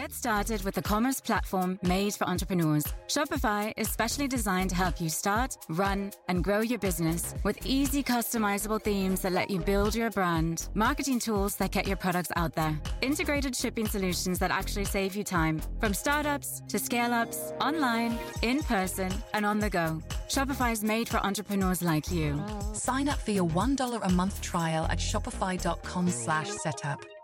Get started with the commerce platform made for entrepreneurs. Shopify is specially designed to help you start, run, and grow your business with easy customizable themes that let you build your brand, marketing tools that get your products out there, integrated shipping solutions that actually save you time, from startups to scale-ups, online, in person, and on the go. Shopify is made for entrepreneurs like you. Sign up for your $1 a month trial at shopify.com/setup.